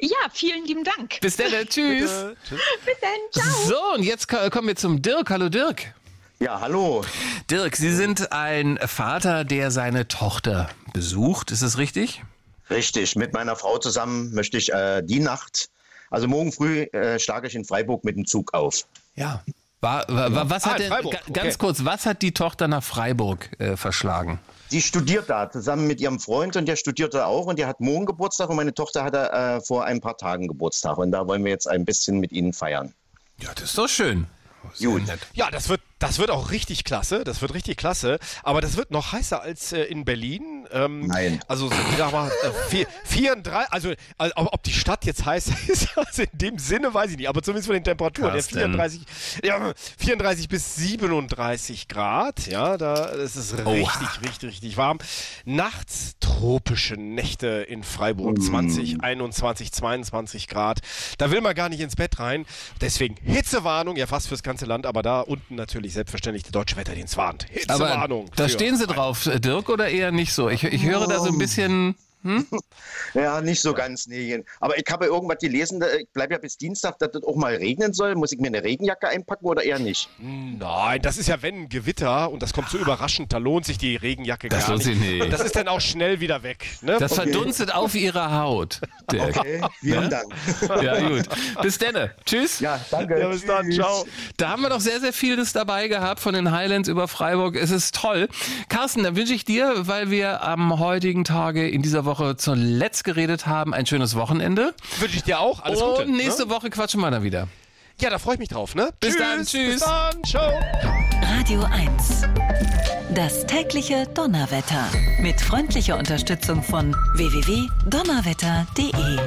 Ja, vielen lieben Dank. Bis dann, tschüss. Tschüss. Bis dann, ciao. So, und jetzt kommen wir zum Dirk. Hallo Dirk. Ja, hallo. Dirk, Sie sind ein Vater, der seine Tochter besucht. Ist das richtig? Richtig, mit meiner Frau zusammen möchte ich die Nacht, also morgen früh schlage ich in Freiburg mit dem Zug auf. Ja. Was hat denn, Freiburg, ganz kurz, was hat die Tochter nach Freiburg verschlagen? Die studiert da zusammen mit ihrem Freund und der studiert da auch und der hat morgen Geburtstag und meine Tochter hatte vor ein paar Tagen Geburtstag und da wollen wir jetzt ein bisschen mit ihnen feiern. Ja, das ist doch schön. Sehr Gut. nett. Ja, das wird auch richtig klasse. Das wird richtig klasse. Aber das wird noch heißer als in Berlin. Nein. Also, sag mal, 34, also ob die Stadt jetzt heiß ist, also in dem Sinne weiß ich nicht. Aber zumindest von den Temperaturen. Carsten. 34 bis 37 Grad. Ja, das ist richtig warm. Nachts tropische Nächte in Freiburg. 20, 21, 22 Grad. Da will man gar nicht ins Bett rein. Deswegen Hitzewarnung, ja fast fürs ganze Land, aber da unten natürlich selbstverständlich der Deutsche Wetterdienst warnt. Hitzewarnung. Aber da stehen Sie drauf, Dirk, oder eher nicht so? Ich höre da so ein bisschen... Ja, nicht so ganz, nee. Aber ich habe irgendwas gelesen, ich bleibe ja bis Dienstag, dass das auch mal regnen soll. Muss ich mir eine Regenjacke einpacken oder eher nicht? Nein, das ist ja wenn ein Gewitter und das kommt so überraschend, da lohnt sich die Regenjacke Das gar lohnt sich nicht. nicht. Das ist dann auch schnell wieder weg. Ne? Das verdunstet auf Ihrer Haut, Dirk. Okay, vielen Dank. Ja, gut. Bis dann. Tschüss. Ja, danke. Ja, bis dann, ciao. Da haben wir doch sehr, sehr vieles dabei gehabt, von den Highlands über Freiburg. Es ist toll. Carsten, dann wünsche ich dir, weil wir am heutigen Tage in dieser Woche zuletzt geredet haben, ein schönes Wochenende. Wünsche ich dir auch. Alles Gute. Und nächste Ne? Woche quatschen wir dann wieder. Ja, da freue ich mich drauf. Ne? Bis dann, tschüss. Bis dann, ciao. Radio 1. Das tägliche Donnerwetter. Mit freundlicher Unterstützung von www.donnerwetter.de.